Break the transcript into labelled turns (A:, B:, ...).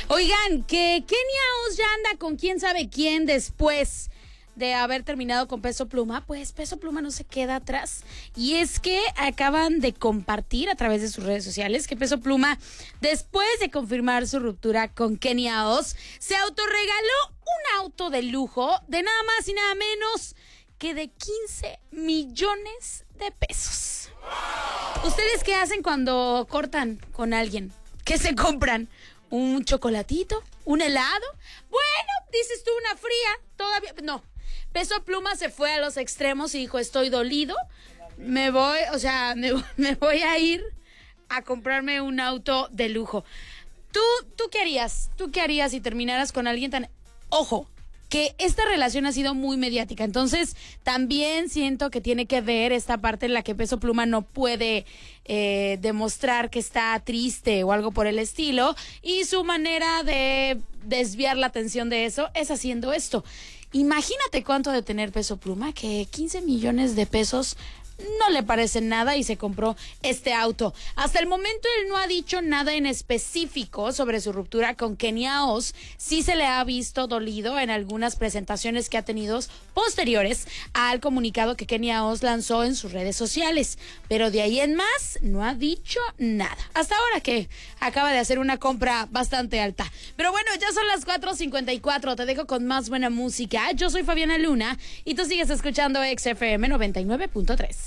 A: Oigan, que Kenia Os ya anda con quién sabe quién después de haber terminado con Peso Pluma. Pues Peso Pluma no se queda atrás. Y es que acaban de compartir a través de sus redes sociales que Peso Pluma, después de confirmar su ruptura con Kenia Os, se autorregaló un auto de lujo de nada más y nada menos que de 15 millones de pesos. ¿Ustedes qué hacen cuando cortan con alguien? ¿Qué se compran? ¿Un chocolatito? ¿Un helado? Bueno, dices tú una fría. Todavía no. Peso Pluma se fue a los extremos y dijo, estoy dolido. Me voy a ir a comprarme un auto de lujo. ¿Tú qué harías? ¿Tú qué harías si terminaras con alguien tan... Ojo, que esta relación ha sido muy mediática, entonces también siento que tiene que ver esta parte en la que Peso Pluma no puede demostrar que está triste o algo por el estilo, y su manera de desviar la atención de eso es haciendo esto. Imagínate cuánto de tener Peso Pluma, que 15 millones de pesos no le parece nada y se compró este auto. Hasta el momento él no ha dicho nada en específico sobre su ruptura con Kenia Os. Sí se le ha visto dolido en algunas presentaciones que ha tenido posteriores al comunicado que Kenia Os lanzó en sus redes sociales, pero de ahí en más no ha dicho nada. Hasta ahora que acaba de hacer una compra bastante alta. Pero bueno, ya son las 4:54, te dejo con más buena música. Yo soy Fabiana Luna y tú sigues escuchando XFM 99.3.